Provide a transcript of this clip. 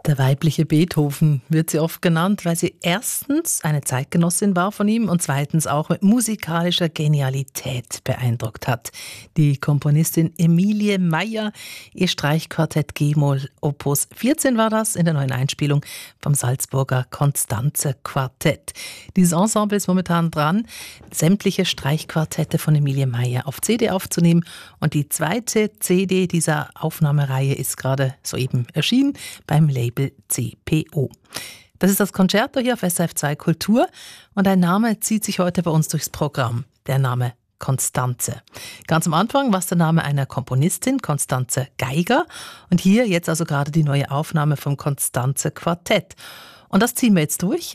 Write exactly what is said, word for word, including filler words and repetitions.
Der weibliche Beethoven wird sie oft genannt, weil sie erstens eine Zeitgenossin war von ihm und zweitens auch mit musikalischer Genialität beeindruckt hat. Die Komponistin Emilie Meyer, ihr Streichquartett G-Moll Opus vierzehn war das in der neuen Einspielung vom Salzburger Constanze Quartett. Dieses Ensemble ist momentan dran, sämtliche Streichquartette von Emilie Meyer auf C D aufzunehmen und die zweite C D dieser Aufnahmereihe ist gerade soeben erschienen beim Label C P O. Das ist das Concerto hier auf S R F zwei Kultur und ein Name zieht sich heute bei uns durchs Programm. Der Name Constanze. Ganz am Anfang war es der Name einer Komponistin, Constanze Geiger. Und hier jetzt also gerade die neue Aufnahme vom Constanze Quartett. Und das ziehen wir jetzt durch.